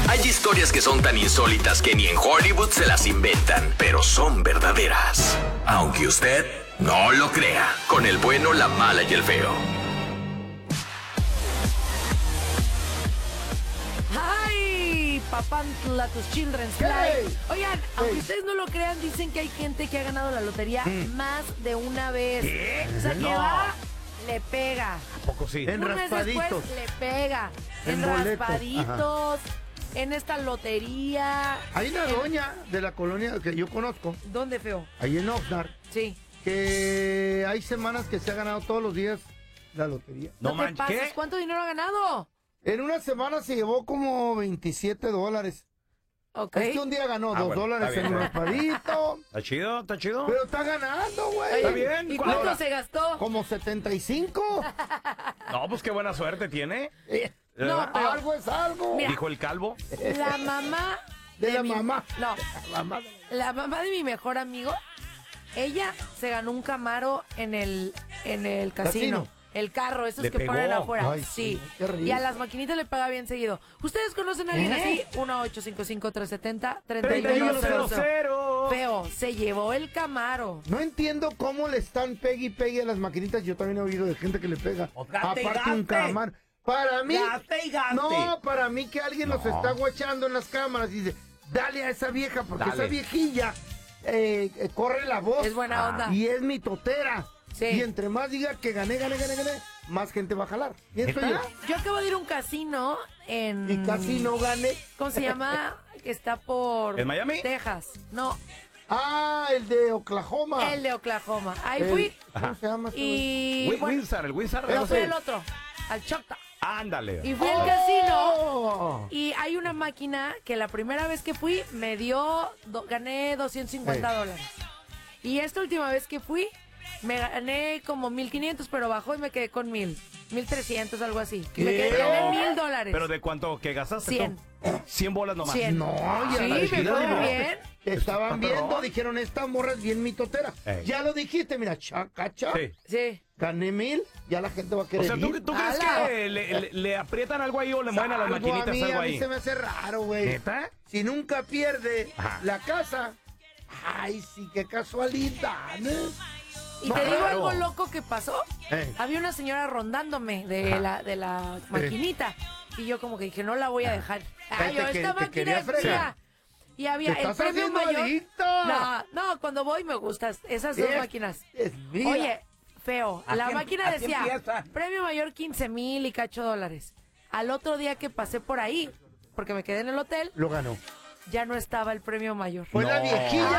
Hay historias que son tan insólitas que ni en Hollywood se las inventan, pero son verdaderas. Aunque usted no lo crea, con el bueno, la mala y el feo. ¡Ay! Papantla, tus children's fly. Oigan, aunque ustedes no lo crean, dicen que hay gente que ha ganado la lotería más de una vez. ¿Qué? O sea, que No. va, le pega. ¿A poco sí? En Un mes raspaditos. después le pega. En boletos. raspaditos, en esta lotería. Hay una doña de la colonia que yo conozco, ¿Dónde, feo? ahí en Oxnard, Sí. que hay semanas que se ha ganado todos los días la lotería. No, No te manches, pases. ¿qué? ¿Cuánto dinero ha ganado? En una semana se llevó como $27. Ok. Es que un día ganó Ah, $2 bueno, está en un bien. raspadito. ¿Está chido? ¿Está chido? Pero está ganando, güey. Está bien. ¿Y ¿Cuál cuánto hora? se gastó? Como 75. No, pues qué buena suerte tiene. No, pero Algo es algo. Mira. Dijo el calvo. la mamá De la mi- mamá. No, La mamá. la mamá de mi mejor amigo, ella se ganó un Camaro en el casino. ¿Casino? El carro, esos ¿Le que pegó? ponen afuera. Ay, sí. sí, qué rico. Y a las maquinitas le paga bien seguido. ¿Ustedes conocen a alguien así? 1-855-370-3100. Feo, se llevó el Camaro. No entiendo cómo le están pegue y pegue a las maquinitas. Yo también he oído de gente que le pega. Gaste y Aparte un gaste. cámara. Para mí. Gaste y gaste. No, para mí que alguien los está guachando en las cámaras y dice, dale a esa vieja, porque Dale. esa viejilla corre la voz. Es buena onda. Y es mi totera. Sí. Y entre más diga que gané, más gente va a jalar. Y eso ¿Neta? yo. Yo acabo de ir a un casino en... Y casi no gané. ¿Cómo se llama? Que está por... ¿En Miami? Texas. No, Ah, el de Oklahoma. el de Oklahoma. Ahí El- fui ¿Cómo se llama? este güey? y... bueno, Wizard, el Wizard. no Ese. fui al otro, al Choctaw. Ándale. Y fui al casino Oh. y hay una máquina que la primera vez que fui me dio, gané $250. Y esta última vez que fui, me gané como 1,500, pero bajó y me quedé con 1,300, algo así. Y me quedé, gané $1,000. ¿Pero de cuánto que gastaste? 100. tú? 100 bolas nomás. 100. No, ya Sí, la me chida, fue no. bien. Estaban Está perrón. viendo, dijeron, esta morra es bien mitotera. Ey. Ya lo dijiste, mira, chaca. Sí. Sí. Gané 1,000, ya la gente va a O querer sea, ir. ¿tú crees ¡Hala! que le aprietan algo ahí o le mueven a las Algo maquinitas a algo mí ahí? se me hace raro, güey. ¿Neta? Si nunca pierde Ajá. la casa, ay, sí, qué casualidad, ¿eh? Y te digo Claro. algo loco que pasó. Había una señora rondándome de la maquinita. Y yo como que dije, no la voy a dejar. Ay, yo, Te esta quería máquina es fregar. mía. Y había ¡Te el estás premio haciendo mayor. adicto! No, cuando voy me gustan esas dos máquinas. Es mía. Oye, feo, la Así máquina así decía, empieza. premio mayor 15,000 y cacho $. Al otro día que pasé por ahí, porque me quedé en el hotel, Lo ganó. ya no estaba el premio mayor. Fue la No. viejilla.